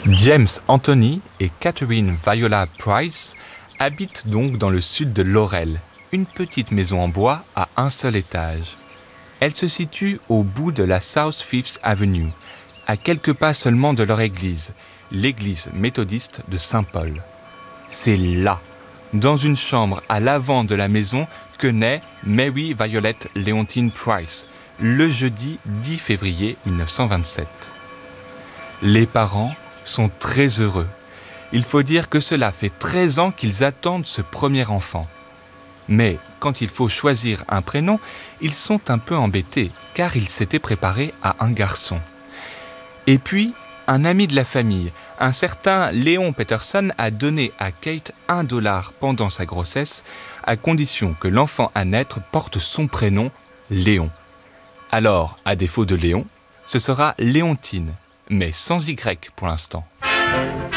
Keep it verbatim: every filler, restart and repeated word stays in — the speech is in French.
James Anthony et Catherine Viola Price habitent donc dans le sud de Laurel, une petite maison en bois à un seul étage. Elle se situe au bout de la South Fifth Avenue, à quelques pas seulement de leur église, l'église méthodiste de Saint-Paul. C'est là, dans une chambre à l'avant de la maison, que naît Mary Violet Leontine Price, le jeudi dix février mille neuf cent vingt-sept. Les parents sont très heureux. Il faut dire que cela fait treize ans qu'ils attendent ce premier enfant. Mais quand il faut choisir un prénom, ils sont un peu embêtés, car ils s'étaient préparés à un garçon. Et puis, un ami de la famille, un certain Léon Peterson, a donné à Kate un dollar pendant sa grossesse, à condition que l'enfant à naître porte son prénom, Léon. Alors, à défaut de Léon, ce sera Léontine, mais sans Y pour l'instant.